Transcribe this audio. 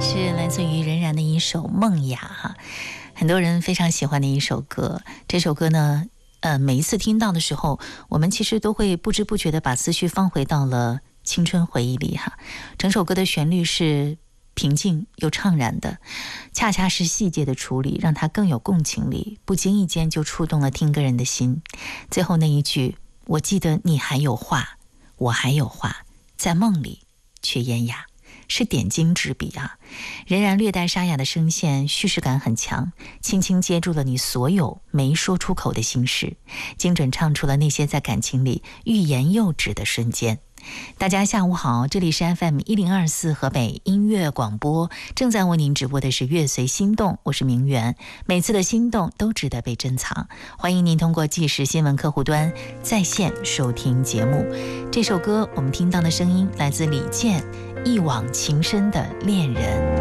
是来自于任然的一首《梦雅》哈，很多人非常喜欢的一首歌。这首歌呢，每一次听到的时候，我们其实都会不知不觉地把思绪放回到了青春回忆里哈。整首歌的旋律是平静又怅然的，恰恰是细节的处理让它更有共情力，不经意间就触动了听歌人的心。最后那一句，我记得你还有话，我还有话，在梦里却烟哑，是点睛之笔啊！仍然略带沙哑的声线，叙事感很强，轻轻接住了你所有没说出口的心事，精准唱出了那些在感情里欲言又止的瞬间。大家下午好，这里是 FM1024 河北音乐广播，正在为您直播的是乐随心动，我是明媛。每次的心动都值得被珍藏，欢迎您通过即时新闻客户端在线收听节目。这首歌我们听到的声音来自李健，一往情深的恋人。